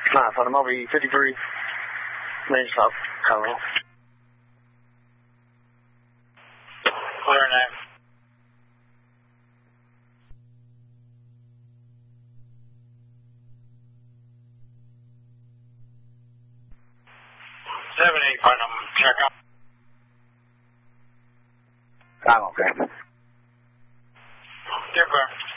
Nah, for the Moby 53. Main South Carolina. Clear name. Seven eight, check out. I'm okay. Different.